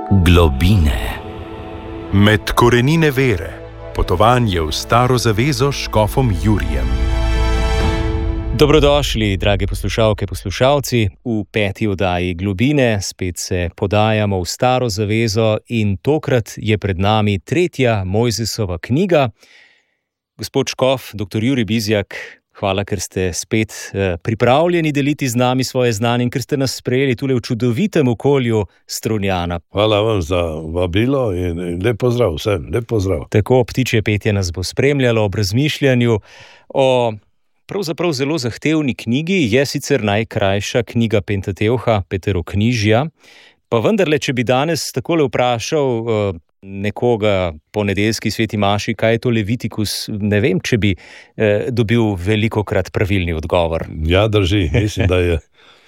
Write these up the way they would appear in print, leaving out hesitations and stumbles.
Globine. Med korenine vere. Potovanje v Staro zavezo s škofom Jurijem. Dobrodošli, drage poslušalke, poslušalci. V 5. oddaji Globine spet se podajamo v Staro zavezo in tokrat je pred nami 3. Mojzesova knjiga. Gospod škof, dr. Jurij Bizjak, hvala, ker ste spet pripravljeni deliti z nami svoje znanje in ker ste nas sprejeli tule v čudovitem okolju Strunjana. Hvala vam za vabilo in lep pozdrav vsem, lep pozdrav. Tako ptičje petje nas bo spremljalo ob razmišljanju o pravzaprav zelo zahtevni knjigi. Je sicer najkrajša knjiga Pentatevha, Peteroknjižja, pa vendarle, če bi danes takole vprašal nekoga po nedeljski sveti maši, kaj je to Levitikus, ne vem, če bi dobil velikokrat pravilni odgovor. Ja, drži. Mislim, da je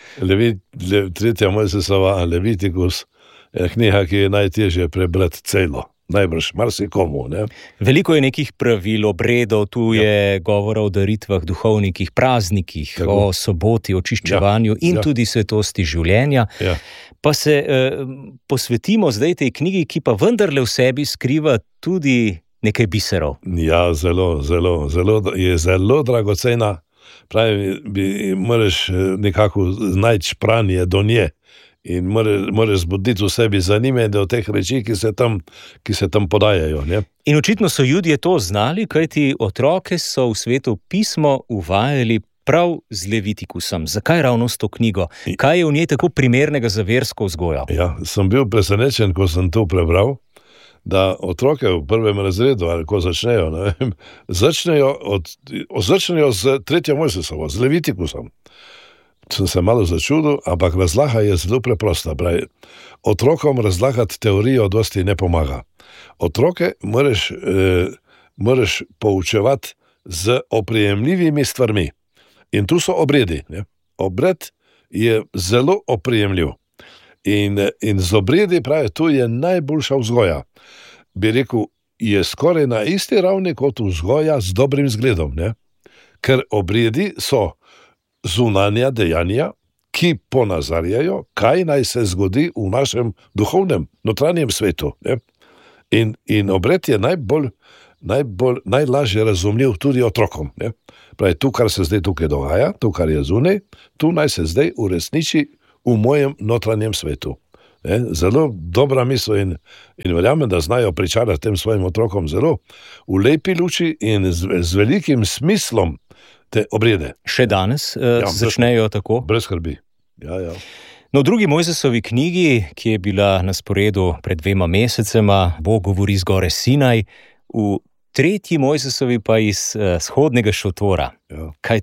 3. Mojzesova Levitikus knjiga, ki je najtežje prebrati celo. Najbrž marsikomu, ne? Veliko je nekih pravil, obredov, tu je govora o daritvah, duhovnikih, praznikih, o soboti, očiščevanju in tudi svetosti življenja. Ja. Pa se posvetimo zdaj tej knjigi, ki pa vendarle v sebi skriva tudi nekaj biserov. Ja, zelo je zelo dragocena. Pravi, moraš nekako najti špranje do nje. In moraš zbuditi v sebi zanimanje do teh reči, ki se tam podajajo. Ne? In očitno so Judje to znali, kajti otroke so v Sveto pismo uvajali prav z Levitikusom. Zakaj ravno s to knjigo? Kaj je v njej tako primernega za versko vzgojo? Ja, sem bil presenečen, ko sem to prebral, da otroke v 1. razredu, ali ko začnejo, ne vem, začnejo z 3. Mojzesovo, z Levitikusom. Sem se malo začudil, ampak razlaga je zelo preprosta. Pravi, otrokom razlagati teorijo dosti ne pomaga. Otroke moraš poučevati z oprijemljivimi stvarmi. In tu so obredi. Ne? Obred je zelo oprijemljiv. In z obredi, pravi, tu je najboljša vzgoja. Bi rekel, je skoraj na isti ravni kot vzgoja z dobrim zgledom. Ne? Ker obredi so zunanja dejanja, ki ponazarjajo, kaj naj se zgodi v našem duhovnem, notranjem svetu. Ne? In obred je najlažje razumljiv tudi otrokom. Ne? Pravi, tu, kar se zdaj tukaj dogaja, tu, kar je zunaj, tu naj se zdaj uresniči v mojem notranjem svetu. Ne? Zelo dobra misel in verjamem, da znajo pričarati tem svojim otrokom zelo v lepi luči in z velikim smislom te obrede. Še danes začnejo tako? Brez skrbi. Ja. No, v 2. Mojzesovi knjigi, ki je bila na sporedu pred 2 mesecema, Bog govori z gore Sinaj, v 3. Mojzesovi pa iz shodnega šotora. Ja. Kaj